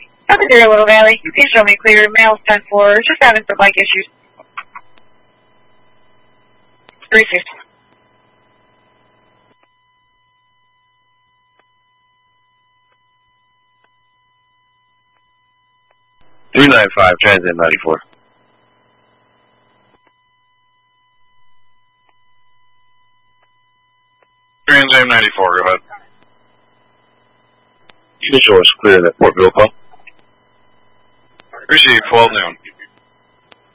Over here, Little Valley. Please show me clear. Mail's 10-4. Just having some bike issues. 350. $395, Transit 94. Transit 94, go ahead. You can show us clear that Portville call. Received, 12 noon.